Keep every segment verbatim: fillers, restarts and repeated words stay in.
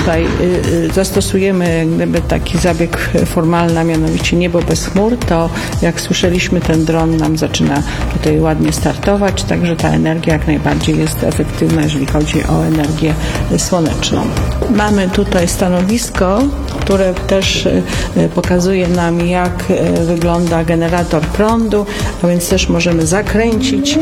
tutaj zastosujemy jak gdyby taki zabieg formalny, a mianowicie niebo bez chmur, to jak słyszeliśmy, ten dron nam zaczyna tutaj ładnie startować, także ta energia jak najbardziej jest efektywna, jeżeli chodzi o energię słoneczną. Mamy tutaj stanowisko, które też pokazuje nam, jak wygląda generator prądu, a więc też możemy zakręcić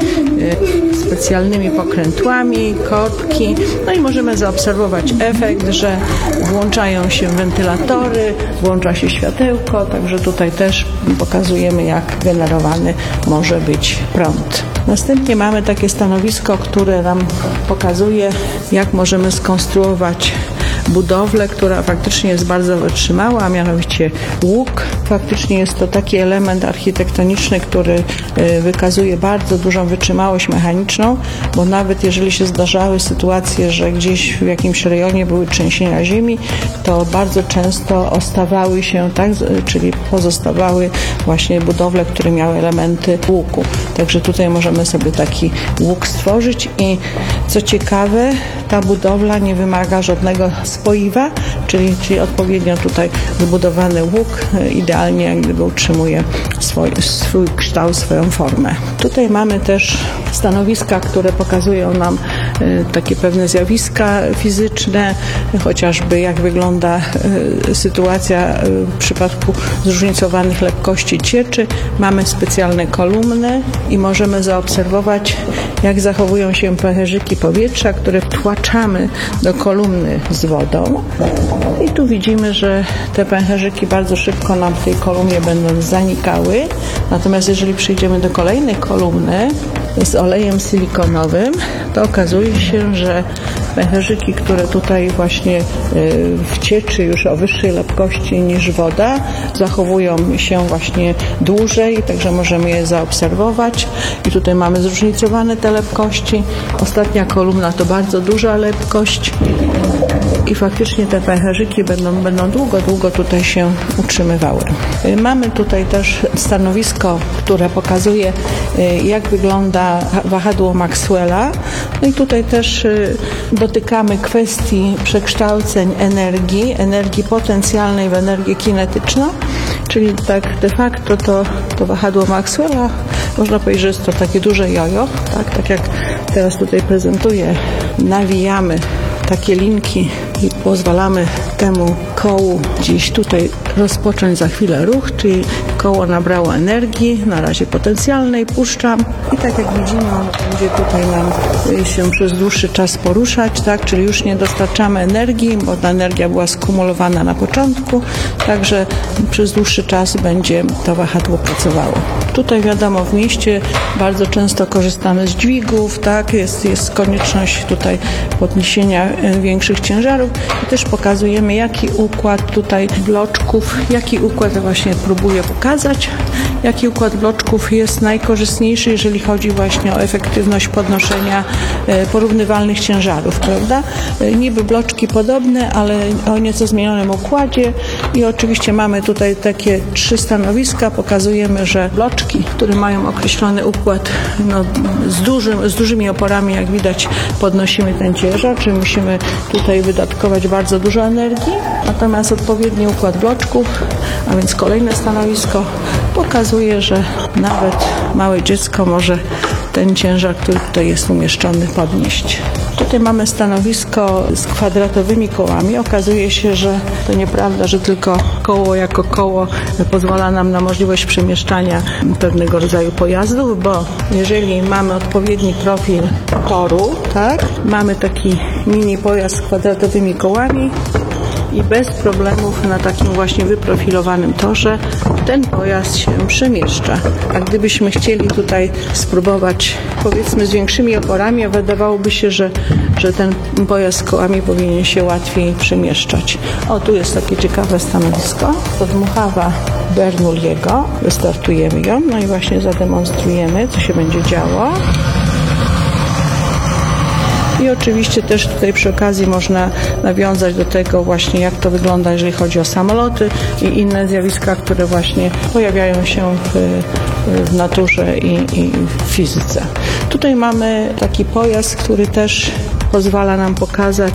specjalnymi pokrętłami, korbki, no i możemy zaobserwować efekt, że włączają się wentylatory, włącza się światełko, także tutaj też pokazujemy, jak generowany może być prąd. Następnie mamy takie stanowisko, które nam pokazuje, jak możemy skonstruować budowlę, która faktycznie jest bardzo wytrzymała, a mianowicie łuk. Faktycznie jest to taki element architektoniczny, który wykazuje bardzo dużą wytrzymałość mechaniczną, bo nawet jeżeli się zdarzały sytuacje, że gdzieś w jakimś rejonie były trzęsienia ziemi, to bardzo często ostawały się, tak, czyli pozostawały właśnie budowle, które miały elementy łuku. Także tutaj możemy sobie taki łuk stworzyć i co ciekawe, ta budowla nie wymaga żadnego spoiwa, czyli, czyli odpowiednio tutaj zbudowany łuk idealnie jak gdyby utrzymuje swój, swój kształt, swoją formę. Tutaj mamy też stanowiska, które pokazują nam y, takie pewne zjawiska fizyczne, chociażby jak wygląda y, sytuacja y, w przypadku zróżnicowanych lekkości cieczy. Mamy specjalne kolumny i możemy zaobserwować, jak zachowują się pęcherzyki powietrza, które wtłaczamy do kolumny z wodą. I tu widzimy, że te pęcherzyki bardzo szybko nam w tej kolumnie będą zanikały. Natomiast jeżeli przejdziemy do kolejnej kolumny z olejem silikonowym, to okazuje się, że pęcherzyki, które tutaj właśnie w cieczy już o wyższej lepkości niż woda, zachowują się właśnie dłużej, także możemy je zaobserwować. I tutaj mamy zróżnicowane te lepkości. Ostatnia kolumna to bardzo duża lepkość i faktycznie te pęcherzyki będą, będą długo, długo tutaj się utrzymywały. Mamy tutaj też stanowisko, które pokazuje, jak wygląda wahadło Maxwella. No i tutaj też dotykamy kwestii przekształceń energii, energii potencjalnej w energię kinetyczną, czyli tak de facto to, to wahadło Maxwella, można powiedzieć, że jest to takie duże jojo, tak, tak jak teraz tutaj prezentuję, nawijamy takie linki i pozwalamy temu kołu gdzieś tutaj rozpocząć za chwilę ruch, czyli koło nabrało energii, na razie potencjalnej, puszczam i tak jak widzimy, on będzie tutaj nam się przez dłuższy czas poruszać, tak, czyli już nie dostarczamy energii, bo ta energia była skumulowana na początku, także przez dłuższy czas będzie to wahadło pracowało. Tutaj wiadomo, w mieście bardzo często korzystamy z dźwigów, tak, jest, jest konieczność tutaj podniesienia większych ciężarów i też pokazujemy, jaki układ tutaj bloczków, jaki układ właśnie próbuję pokazać, jaki układ bloczków jest najkorzystniejszy, jeżeli chodzi właśnie o efektywność podnoszenia porównywalnych ciężarów, prawda? Niby bloczki podobne, ale o nieco zmienionym układzie i oczywiście mamy tutaj takie trzy stanowiska, pokazujemy, że bloczki, które mają określony układ no, z, dużym, z dużymi oporami, jak widać, podnosimy ten ciężar, czyli musimy tutaj wydatkować bardzo dużo energii, natomiast odpowiedni układ bloczków, a więc kolejne stanowisko, pokazuje, że nawet małe dziecko może ten ciężar, który tutaj jest umieszczony, podnieść. Tutaj mamy stanowisko z kwadratowymi kołami. Okazuje się, że to nieprawda, że tylko koło jako koło pozwala nam na możliwość przemieszczania pewnego rodzaju pojazdów, bo jeżeli mamy odpowiedni profil toru, tak, mamy taki mini pojazd z kwadratowymi kołami i bez problemów na takim właśnie wyprofilowanym torze ten pojazd się przemieszcza. A gdybyśmy chcieli tutaj spróbować, powiedzmy, z większymi oporami, wydawałoby się, że, że ten pojazd z kołami powinien się łatwiej przemieszczać. O, tu jest takie ciekawe stanowisko. To dmuchawa Bernoulliego. Wystartujemy ją, no i właśnie zademonstrujemy, co się będzie działo. I oczywiście też tutaj przy okazji można nawiązać do tego właśnie, jak to wygląda, jeżeli chodzi o samoloty i inne zjawiska, które właśnie pojawiają się w, w naturze i, i w fizyce. Tutaj mamy taki pojazd, który też pozwala nam pokazać,